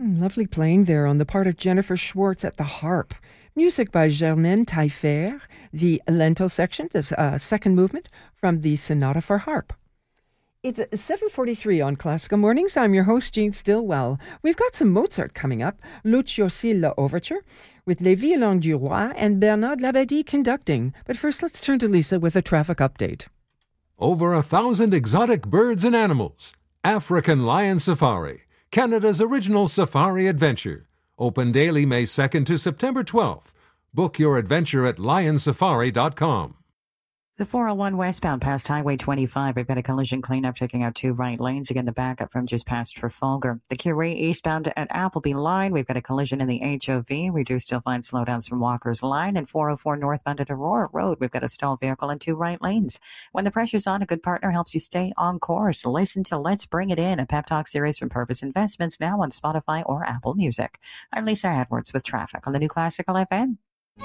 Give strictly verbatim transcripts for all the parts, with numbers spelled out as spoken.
Mm, Lovely playing there on the part of Jennifer Schwartz at the harp. Music by Germaine Taillefer, the Lento section, the uh, second movement from the Sonata for Harp. It's seven forty-three on Classical Mornings. I'm your host, Jean Stillwell. We've got some Mozart coming up, Lucio Silla Overture, with Les Violons du Roi and Bernard Labadie conducting. But first, let's turn to Lisa with a traffic update. Over a thousand exotic birds and animals. African Lion Safari, Canada's original safari adventure. Open daily May second to September twelfth. Book your adventure at lion safari dot com. The four oh one westbound past Highway twenty-five. We've got a collision cleanup checking out two right lanes. Again, the backup from just past Trafalgar. The Curie eastbound at Appleby Line. We've got a collision in the H O V. We do still find slowdowns from Walker's Line. And four oh four northbound at Aurora Road. We've got a stalled vehicle in two right lanes. When the pressure's on, a good partner helps you stay on course. Listen to Let's Bring It In, a pep talk series from Purpose Investments, now on Spotify or Apple Music. I'm Lisa Edwards with traffic on the new Classical F M.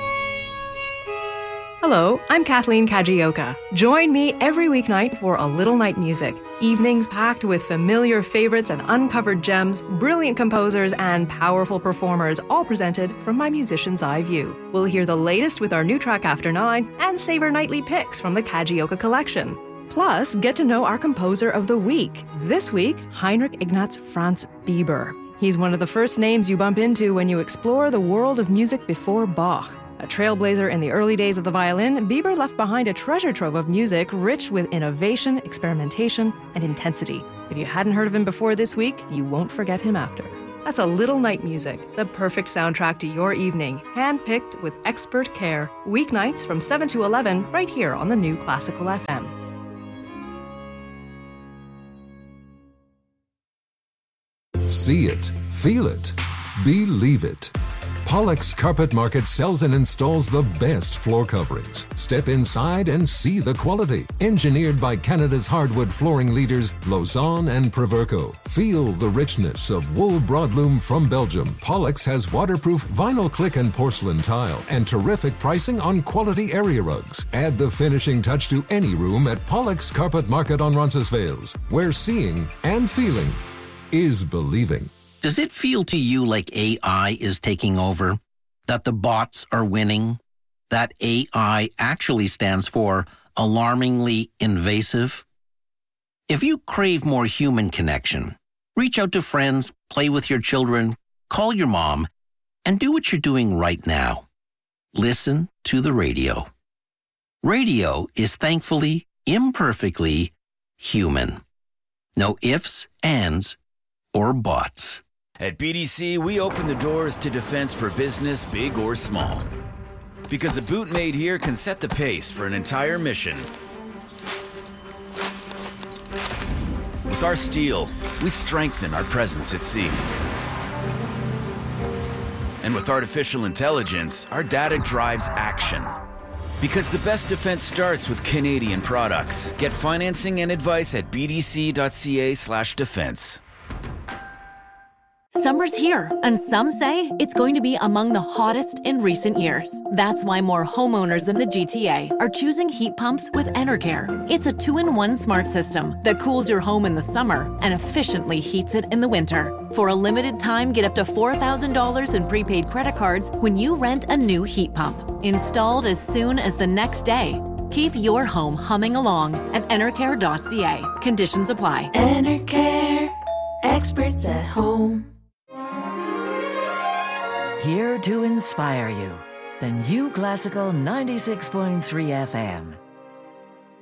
Hello, I'm Kathleen Kajioka. Join me every weeknight for A Little Night Music. Evenings packed with familiar favorites and uncovered gems, brilliant composers, and powerful performers, all presented from my musician's eye view. We'll hear the latest with our new track After Nine and savor nightly picks from the Kajioka collection. Plus, get to know our composer of the week. This week, Heinrich Ignaz Franz Bieber. He's one of the first names you bump into when you explore the world of music before Bach. A trailblazer in the early days of the violin, Bieber left behind a treasure trove of music rich with innovation, experimentation, and intensity. If you hadn't heard of him before this week, you won't forget him after. That's A Little Night Music, the perfect soundtrack to your evening, handpicked with expert care. Weeknights from seven to eleven, right here on the new Classical F M. See it, feel it, believe it. Pollux Carpet Market sells and installs the best floor coverings. Step inside and see the quality. Engineered by Canada's hardwood flooring leaders, Lausanne and Proverco. Feel the richness of wool broadloom from Belgium. Pollux has waterproof vinyl click and porcelain tile and terrific pricing on quality area rugs. Add the finishing touch to any room at Pollux Carpet Market on Roncesvalles, where seeing and feeling is believing. Does it feel to you like A I is taking over? That the bots are winning? That A I actually stands for alarmingly invasive? If you crave more human connection, reach out to friends, play with your children, call your mom, and do what you're doing right now. Listen to the radio. Radio is thankfully, imperfectly human. No ifs, ands, or buts. At B D C, we open the doors to defense for business, big or small. Because a boot made here can set the pace for an entire mission. With our steel, we strengthen our presence at sea. And with artificial intelligence, our data drives action. Because the best defense starts with Canadian products. Get financing and advice at b d c dot c a slash defense. Summer's here, and some say it's going to be among the hottest in recent years. That's why more homeowners in the G T A are choosing heat pumps with Enercare. It's a two-in-one smart system that cools your home in the summer and efficiently heats it in the winter. For a limited time, get up to four thousand dollars in prepaid credit cards when you rent a new heat pump. Installed as soon as the next day. Keep your home humming along at enercare dot c a. Conditions apply. Enercare. Experts at home. Here to inspire you. The new Classical ninety-six point three F M.